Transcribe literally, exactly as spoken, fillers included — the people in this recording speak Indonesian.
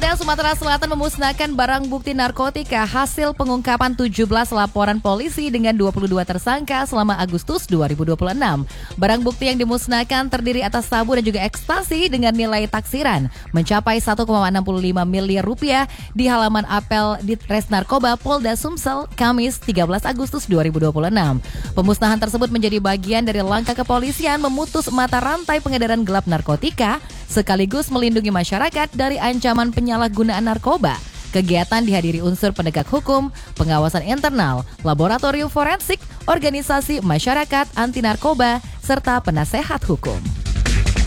Polda Sumatera Selatan memusnahkan barang bukti narkotika hasil pengungkapan tujuh belas laporan polisi dengan dua puluh dua tersangka selama Agustus dua ribu dua puluh enam. Barang bukti yang dimusnahkan terdiri atas sabu dan juga ekstasi dengan nilai taksiran mencapai satu koma enam lima miliar rupiah di halaman apel Ditres Narkoba Polda Sumsel Kamis tiga belas Agustus dua ribu dua puluh enam. Pemusnahan tersebut menjadi bagian dari langkah kepolisian memutus mata rantai pengedaran gelap narkotika sekaligus melindungi masyarakat dari ancaman penyalahgunaan narkoba. Kegiatan dihadiri unsur penegak hukum, pengawasan internal, laboratorium forensik, organisasi masyarakat anti narkoba, serta penasehat hukum.